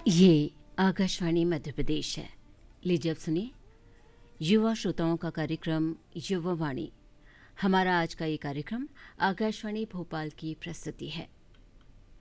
ये आकाशवाणी मध्य प्रदेश है। लीजिए अब सुनिए युवा श्रोताओं का कार्यक्रम युवा वाणी। हमारा आज का ये कार्यक्रम आकाशवाणी भोपाल की प्रस्तुति है।